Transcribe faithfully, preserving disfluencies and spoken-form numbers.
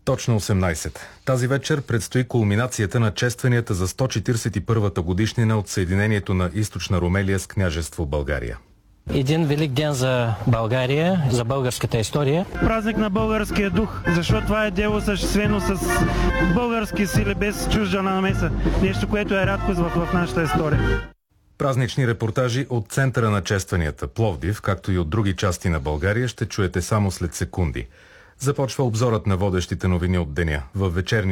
Точно осемнайсет. Тази вечер предстои кулминацията на честванията за сто четиридесет и първата годишнина от съединението на Източна Румелия с княжество България. Един велик ден за България, за българската история. Празник на българския дух, защото това е дело осъществено с български сили, без чужда намеса. Нещо, което е рядкост в, в нашата история. Празнични репортажи от центъра на честванията Пловдив, както и от други части на България, ще чуете само след секунди. Започва обзорът на водещите новини от деня. Във вечерни